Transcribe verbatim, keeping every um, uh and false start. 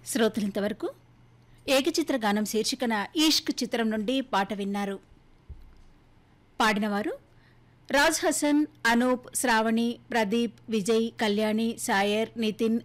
శ్రోతలింతవరకు ఏకచిత్ర గానం శీర్షికన ఈష్క్ చిత్రం నుండి పాట విన్నారు. పాడినవారు రాజ్ హసన్, అనూప్, శ్రావణి, ప్రదీప్, విజయ్, కళ్యాణి, సాయర్, నితిన్,